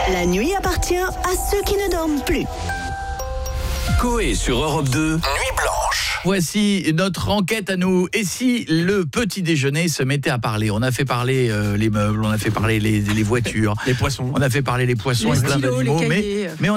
La nuit appartient à ceux qui ne dorment plus. Coé sur Europe 2, Nuit Blanche. Voici notre enquête à nous. Et si le petit déjeuner se mettait à parler? On a fait parler les meubles, on a fait parler les voitures, Les poissons. on a fait parler les poissons Les et plein stylos, d'animaux, les mais cahiers. on